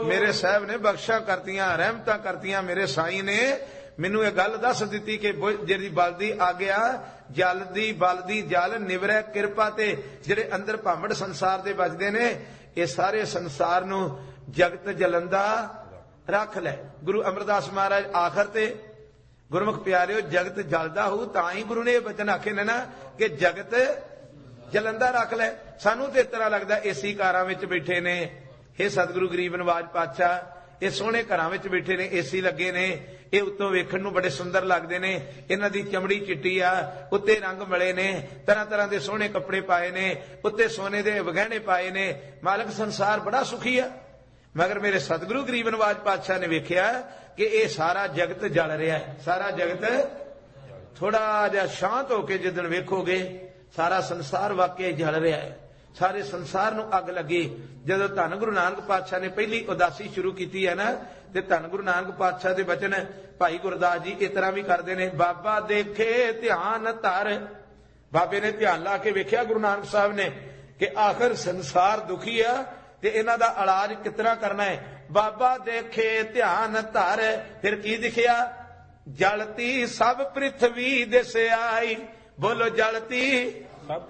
मेरे साहब ने बख्शा करतियां रहमतां करतियां मेरे साईं ने मैनू ये गल दस दी कि जी बलदी आग्या जलदी बलदी जल निवरै किरपा ते जेडे अंदर भामड़ संसार दे बजदे ने ये सारे संसार नू जगत जलंदा रख लै। गुरु अमरदास महाराज आखिर ते गुरमुख प्यारिओ जगत जलदा हो तां ही गुरु ने वचन आखे ने ना कि जगत जलंदा रख लै। सानू ते इस तरह लगदा एसी कारां विच बैठे ने। हे सतगुरु गरीब नवाज पातशाह ये सोहणे घरां विच बैठे ने एसी लगे ने ये उत्तों वेखण नूं बड़े सुंदर लगदे ने इन्हां दी चमड़ी चिट्टी आ उत्ते रंग मले ने तरह तरह दे सोहणे कपड़े पाए ने उत्ते सोने दे वगहणे पाए ने मालक संसार बड़ा सुखी आ। मगर मेरे सतगुरु गरीब नवाज पातशाह ने वेख्या कि ये सारा जगत जल रहा है। सारा जगत थोड़ा जिहा शांत होके जिदन वेखोगे सारा संसार वाकई जल रहा है। सारे संसार नूं अग लगी। जदों धन गुरु नानक पातशाह ने पहली उदासी शुरू की है ना ते धन गुरु नानक पातशाह दे वचन भाई गुरदास जी इस तरह भी करते हैं। बाबा देखे ध्यान धर बाबे ने ध्यान ला के वेख्या गुरु नानक साहब ने कि आखिर संसार दुखी आ ते इन्हां दा इलाज कितना करना है। बाबा देखे ध्यान धर फिर की दिखिया जलती सब पृथ्वी दिस आई। बोलो जलती सब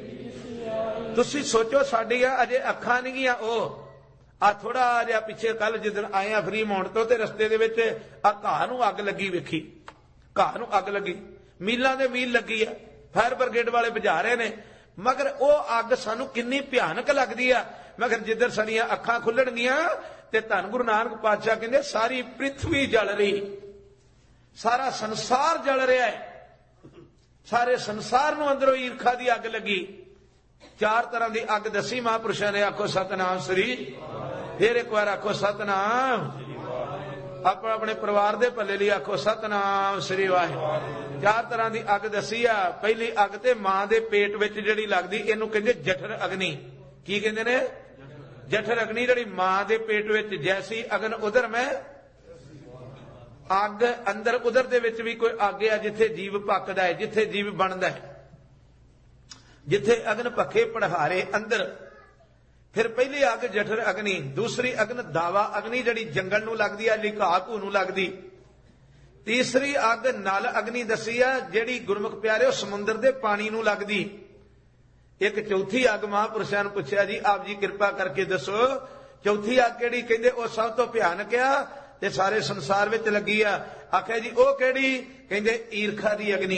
तुसी सोचो साडियां अजे अखां नहीं गियां ओ आ थोड़ा जिहा पिछे कल जिदन आए आ फ्री माउंट तो ते रस्ते दे विच आ घाह नूं अग लगी वेखी। घाह नूं अग लगी मीलां दे मील लगी आ फायर ब्रिगेड वाले बुझा रहे ने मगर ओ अग सानू किन्नी भयानक लगदी आ। मगर जिधर साडियां अखां खुलणगियां ते धन गुरु नानक पातशाह कहंदे सारी पृथ्वी जल रही सारा संसार जल रहा है। सारे संसार नूं अंदरों ईर्खा दी अग लगी। चार तरह की अग दसी महापुरुषों ने आखो सतनाम श्री फिर एक बार आखो सतनाम अपने अपने परिवार दे भले लिए आखो सतनाम श्री वाहिगुरू। चार तरह की अग दसी आ। पहली अग ते मां दे पेट विच जिहड़ी लगदी इहनूं कहंदे जठर अग्नि। की कहंदे ने जठर अग्नि जिहड़ी मां दे पेट विच जैसी अगन उधर में अग अंदर उधर दे विच भी कोई अग है जिथे जीव पकदा है जिथे जीव बनदा है जिथे अग्न पखे पढ़ारे अंदर। फिर पहली अग जठर अग्नि दूसरी अग्न दावा अग्नि जड़ी जंगल नूं लगदी है लिघा घू नूं लगदी। तीसरी अग नल अग्नि दसी है जिहड़ी गुरमुख प्यारे समुंदर दे पानी नूं लगदी। एक चौथी अग महापुरुषां नूं पुछया जी आप जी कृपा करके दसो चौथी अग किहड़ी कहंदे ओ सब तो भयानक आ ते सारे संसार विच लगी आ। आख्या जी ओ किहड़ी कहंदे ईर्खा दी अग्नि।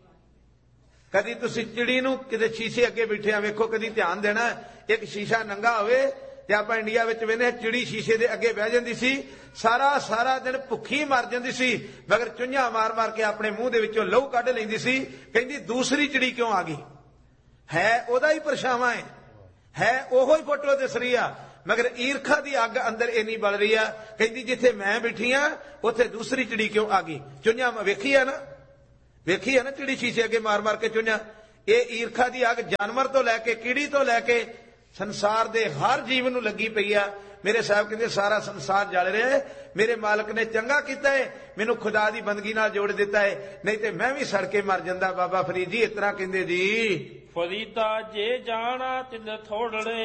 कदी तुसी चिड़ी नूं किते शीशे अगे बैठे वेखो कदी ध्यान देना एक शीशा नंगा होवे ते आपां इंडिया विच वेंदे चिड़ी शीशे दे अगे बह जांदी सी सारा सारा दिन भुखी मर जांदी सी मगर चुंझां मार मार के अपने मूंह दे विचों लहू कढ लैंदी सी। कहंदी दूसरी चिड़ी क्यों आ गई है ओदा ही परछावां है ओहो ही फोटो दिस रही आ मगर ईर्खा दी अग अंदर इन्नी बल रही आ। कहंदी जिथे मैं बैठी आ उत्थे दूसरी चिड़ी क्यों आ गई। चुंझां वेखी आ ना वेखी है ना चिड़ी शीशे अगे मार मार के चुंझा। ये ईर्खा दी अग जानवर तो लैके कीड़ी तो लैके संसार दे हर जीव नूं लगी पई आ। मेरे साहब कहते सारा संसार जल रहा है। मेरे मालक ने चंगा किया है मैनू खुदा दी बंदगी नाल जोड़ दिता है नहीं तो मैं भी सड़ के मर जांदा। बाबा फरीद जी इस तरह कहंदे जी फरीदा जे जाना तिल थोड़े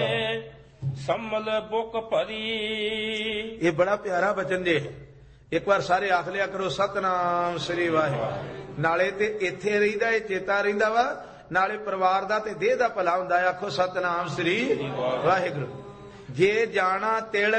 सम्मल बुक भरी। ये बड़ा प्यारा वचन जे एक बार सारे आख लिया करो सतनाम श्री वाहिगुरू। नाले ते इत्थे रहिंदा है चेता रहिंदा वा नाले परिवार दा ते देह दा भला हुंदा है। आखो सतनाम श्री वाहिगुरू। जे जाना तिल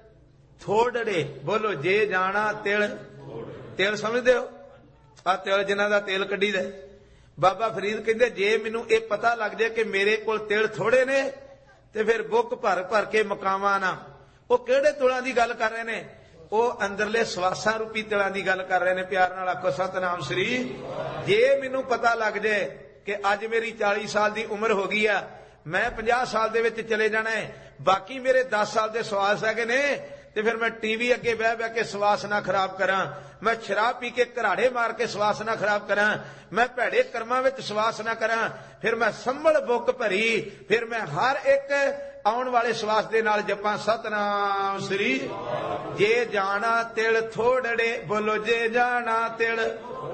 थोड़े बोलो जे जाना तिल तिल समझदे हो आ तिल जिन्हां दा तेल कड्डी दा। बाबा फरीद कहंदे जे मैनू ये पता लग जाए कि मेरे कोल तिल थोड़े ने ते फिर बुक भर भर के मकावां ना। वो किहड़े तुलां दी गल कर रहे ने वो अंदरले सवासां रूपी तिलां दी गल कर रहे ने। प्यार नाल आखो सतनाम श्री। जे मैनू पता लग जाए कि अज मेरी 40 साल की उम्र हो गई है मैं 50 साल दे विच चले जाना है बाकी मेरे 10 साल के सवास है ने ते फिर मैं टीवी अगे बह बह के सवास ना खराब करा। मैं शराब पी के घराड़े मार के सवास ना खराब करा। मैं भैड़े कर्मां विच सवास ना करा। फिर मैं संभल बुक भरी फिर मैं हर एक आउण वाले सवास दे नाल जपां सतनाम श्री। जे जाना तिल थोड़े बोलो जे जाना तिल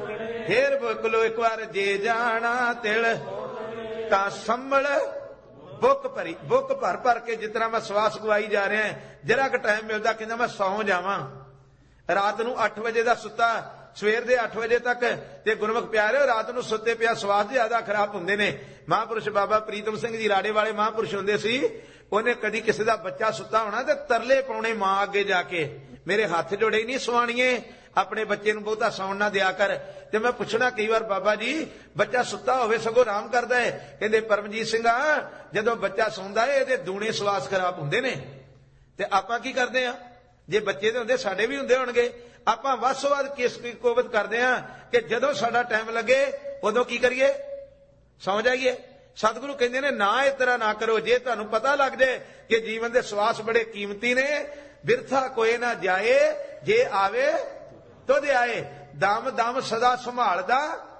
फिर बोलो एक बार जे जाना तिल तां संभल बुक भर भर के जितना मैं श्वास गवाई जा रहा है, जरा क टाइम मिलता कहना मैं सौ जावां। रात नूं 8 वजे का सुता सवेर दे 8 वजे तक ते गुरमुख प्यारे रात नूं सुते पिया स्वास ज्यादा खराब हुंदे ने। महापुरुष बाबा प्रीतम सिंह जी राड़े वाले महापुरुष हुंदे सी, उन्हें कदी किसी का बच्चा सुता होना ते तरले पाउणे मां अगे जाके, मेरे हाथ जोड़े नहीं सुवाणीए, अपने बच्चे नूं बहुता सौण ना दिया कर। ते मैं पुछना कई बार बाबा जी बच्चा सुता होवे सगों आराम करदा है, कहंदे परमजीत सिंह जदों बच्चा सौंदा है इहदे दूणे श्वास खराब हुंदे ने। ते आपां की करदे आ, जे बच्चे दे हुंदे साडे भी हुंदे होणगे, आपां वस तो वध किस कोवत करदे आ कि जदों साडा टाइम लगे उदों की करिए, सौ जाइए। सतगुरु कहंदे ने ना इस तरह ना करो, जे तुहानूं पता लग जाए कि जीवन दे श्वास बड़े कीमती ने, बिरथा कोई ना जाए, जे आवे तो दे आए। दम दम सदा संभालदा,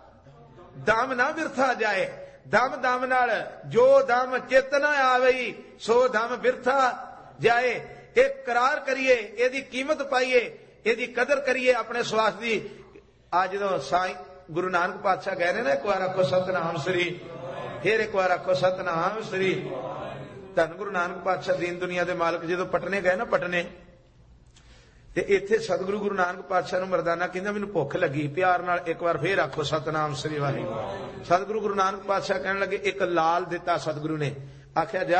दम ना बिरथा जाए। दम दम नाल जो दम चित ना आवे सो दम बिरथा जाए। एक करार करिए, एदी कीमत पाइए, एदी कदर करिए अपने श्वास की। आज जो साईं गुरु नानक पातशाह कह रहे ना, एक बार आखो सतनाम श्री, फिर एक बार आखो सतनाम श्री। धन गुरु नानक पातशाह दीन दुनिया के मालक जो पटने गए ना, पटने ते इत्थे सतगुरु गुरु नानक पातशाह नूं मरदाना कहंदा मैनूं भुख लगी, प्यार नाल एक बार फिर आखो सतनाम श्री वाहिगुरू। सतगुरु गुरु नानक पातशाह कहण लगे एक लाल दिता सतगुरु ने, आख्या जा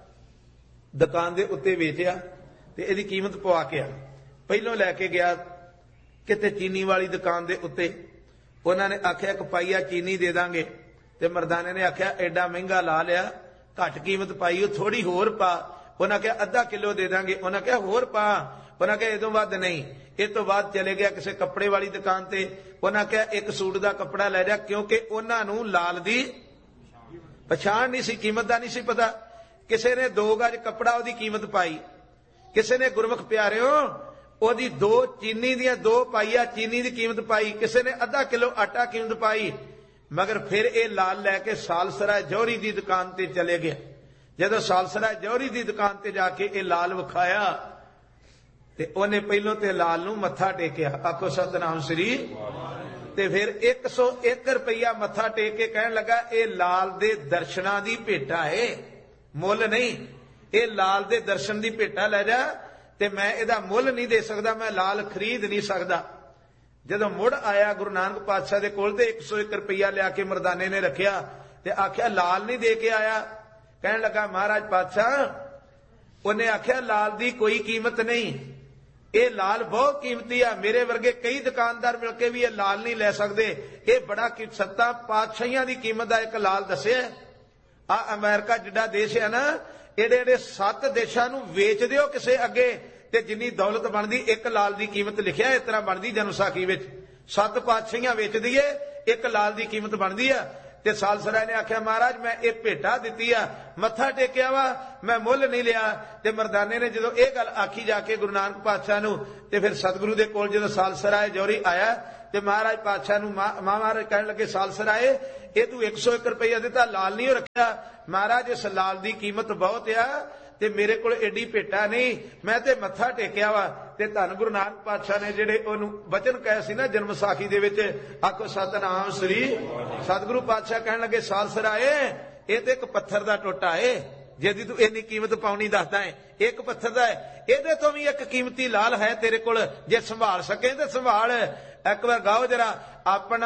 दुकान दे उत्ते वेचिया ते इहदी कीमत पवा के आ। पहलों लैके गया किते चीनी वाली दुकान दे उत्ते, उन्होंने आख्या एक पाईया चीनी दे दांगे, ते मरदाने ने आख्या एडा महंगा ला लिया, घट कीमत पाई, थोड़ी होर पा। उन्हें आख्या आधा किलो दे दांगे, उन्हें आख्या होर पा। उन्हें आख्या इदों वध नहीं। इस तो बाद चले गया किसी कपड़े वाली दुकान ते, उन्हें आख्या एक सूट का कपड़ा लै जा, क्योंकि उन्होंने लाल दी पछाण नहीं सी, कीमत का नहीं सी पता। किसी ने 2 गज कपड़ा ओदी कीमत पाई, किसी ने गुरमुख प्यारिओ ओदी 2 चीनी दियां 2 पाईया चीनी की कीमत पाई, किसी ने आधा किलो आटा कीमत पाई। मगर फिर ये लाल लैके सालसराय जौहरी की दुकान ते चले गया। जदों सालसराय जौहरी की दुकान ते जाके ये लाल विखाया ते उन्हें पहलों ते लाल नूं मत्था टेकिया, आखो सतनाम श्री। ते फिर 101 रुपया मत्था टेक के कहन लगा ये लाल दे दर्शनां दी भेटा है, मुल नहीं। ये लाल दे दर्शन दी भेटा लै जा, ते मैं इहदा मुल नहीं दे सकदा, मैं लाल खरीद नहीं सकदा। जदों मुड़ आया गुरु नानक पातशाह दे कोल ते 101 रुपया लिया के मरदाने ने रखिया ते आख्या लाल नहीं दे के आया। कहन लगा महाराज पातशाह, उन्हें आख्या लाल दी कोई कीमत नहीं, ये लाल बहुत कीमती है, मेरे वर्गे कई दुकानदार मिलके भी ये लाल नहीं ले सकते। ये बड़ा सत्ता पातशाहियां दी कीमत का एक लाल दसिया। आ अमेरिका जिड्डा देश है ना, एडे एडे 7 देशां नूं वेच दिओ किसे अगे, ते जिन्नी दौलत बनदी एक लाल दी कीमत लिखिया इस तरह बनदी जन्म साखी विच। 7 पातशाहियां वेच दईए, एक लाल दी कीमत बनदी है। ते सालसराय ने आख्या महाराज मैं ये भेटा दिती आ, मत्था टेकिया वा, मैं मुल नहीं लिया। ते मरदाने ने जो ये गल आखी जाके गुरु नानक पातशाह नूं, ते फिर सतगुरु दे कोल जो सालसराय जौहरी आया ते महाराज पातशाह नूं महाराज कहन लगे सालसराय ये तू 101 रुपया दिता, लाल नहीं रखिया। महाराज इस लाल दी कीमत बहुत आ ते मेरे कोल एडी भेटा नहीं, मैं ते मत्था टेकिया वा। ते धन गुरु नानक पातशाह ने जेडे ओनू वचन कहे सी ना जन्म साखी दे विच, आखो सतनाम श्री। सतगुरु पातशाह कहन लगे सालसराय ये ते एक पत्थर दा टोटा है, जिहदी तू इन्नी कीमत पाउणी दसदा है, एक पत्थर दा है, इहदे तो भी एक कीमती लाल है तेरे कोल, जे संभाल सके ते संभाल। एक बार गाओ जरा अपना